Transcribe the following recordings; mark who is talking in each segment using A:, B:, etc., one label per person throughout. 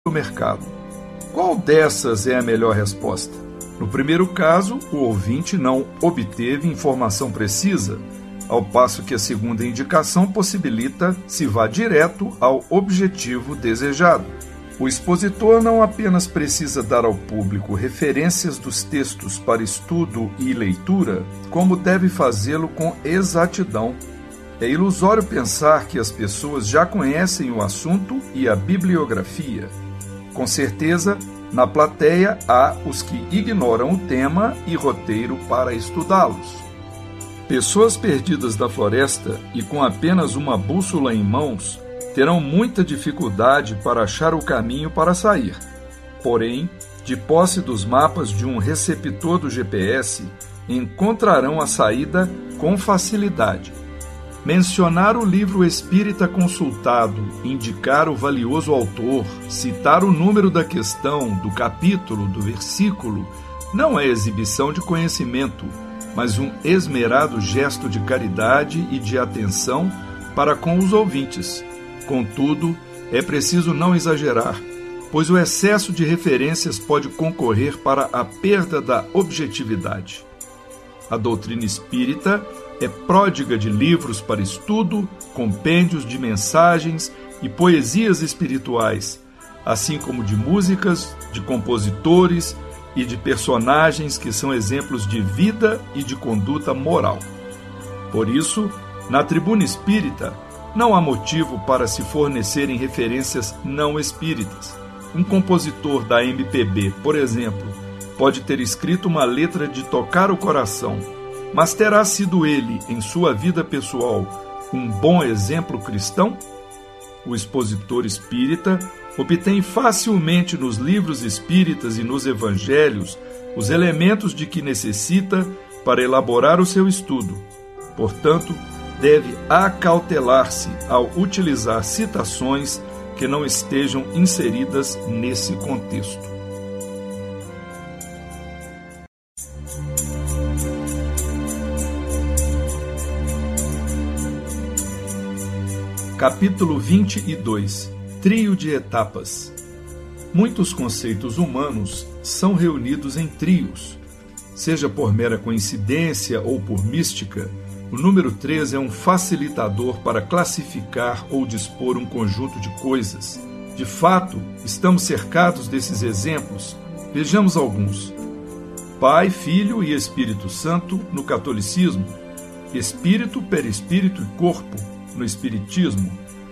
A: do mercado. Qual dessas é a melhor resposta? No primeiro caso, o ouvinte não obteve informação precisa, ao passo que a segunda indicação possibilita se vá direto ao objetivo desejado. O expositor não apenas precisa dar ao público referências dos textos para estudo e leitura, como deve fazê-lo com exatidão. É ilusório pensar que as pessoas já conhecem o assunto e a bibliografia. Com certeza, na plateia há os que ignoram o tema e roteiro para estudá-los. Pessoas perdidas da floresta e com apenas uma bússola em mãos terão muita dificuldade para achar o caminho para sair. Porém, de posse dos mapas de um receptor do GPS, encontrarão a saída com facilidade. Mencionar o livro espírita consultado, indicar o valioso autor, citar o número da questão, do capítulo, do versículo, não é exibição de conhecimento, mas um esmerado gesto de caridade e de atenção para com os ouvintes. Contudo, é preciso não exagerar, pois o excesso de referências pode concorrer para a perda da objetividade. A doutrina espírita é pródiga de livros para estudo, compêndios de mensagens e poesias espirituais, assim como de músicas, de compositores e de personagens que são exemplos de vida e de conduta moral. Por isso, na tribuna espírita, não há motivo para se fornecerem referências não espíritas. Um compositor da MPB, por exemplo, pode ter escrito uma letra de tocar o coração, mas terá sido ele, em sua vida pessoal, um bom exemplo cristão? O expositor espírita obtém facilmente nos livros espíritas e nos evangelhos os elementos de que necessita para elaborar o seu estudo. Portanto, deve acautelar-se ao utilizar citações que não estejam inseridas nesse contexto. Capítulo 22. Trio de etapas. Muitos conceitos humanos são reunidos em trios. Seja por mera coincidência ou por mística, o número 3 é um facilitador para classificar ou dispor um conjunto de coisas. De fato, estamos cercados desses exemplos. Vejamos alguns. Pai, Filho e Espírito Santo no catolicismo. Espírito, perispírito e corpo no espiritismo.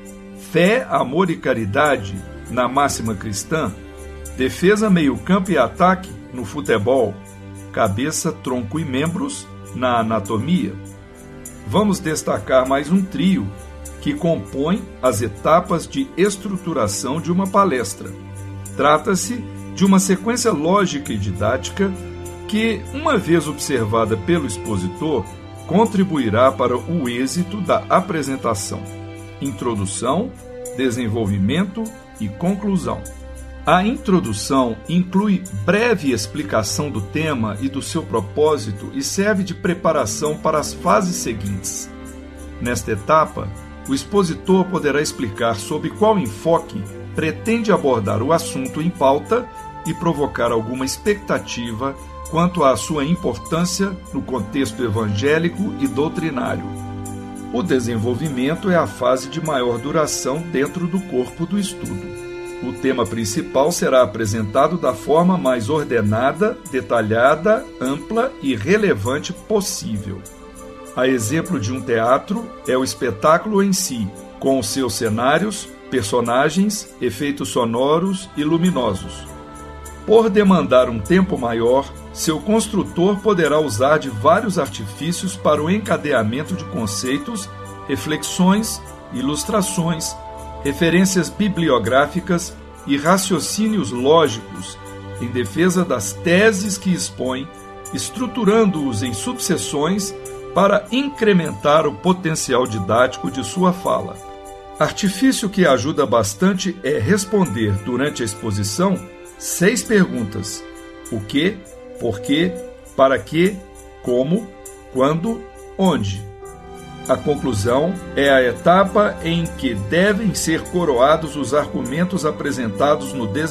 A: Fé, amor e caridade na máxima cristã. Defesa, meio-campo e ataque no futebol. Cabeça, tronco e membros na anatomia. Vamos destacar mais um trio que compõe as etapas de estruturação de uma palestra. Trata-se de uma sequência lógica e didática que, uma vez observada pelo expositor, contribuirá para o êxito da apresentação. Introdução, desenvolvimento e conclusão. A introdução inclui breve explicação do tema e do seu propósito e serve de preparação para as fases seguintes. Nesta etapa, o expositor poderá explicar sob qual enfoque pretende abordar o assunto em pauta e provocar alguma expectativa quanto à sua importância no contexto evangélico e doutrinário. O desenvolvimento é a fase de maior duração dentro do corpo do estudo. O tema principal será apresentado da forma mais ordenada, detalhada, ampla e relevante possível. A exemplo de um teatro, é o espetáculo em si, com os seus cenários, personagens, efeitos sonoros e luminosos. Por demandar um tempo maior, seu construtor poderá usar de vários artifícios para o encadeamento de conceitos, reflexões, ilustrações, referências bibliográficas e raciocínios lógicos em defesa das teses que expõe, estruturando-os em subseções para incrementar o potencial didático de sua fala. Artifício que ajuda bastante é responder, durante a exposição, 6 perguntas: o que, por quê, para quê, como, quando, onde. A conclusão é a etapa em que devem ser coroados os argumentos apresentados no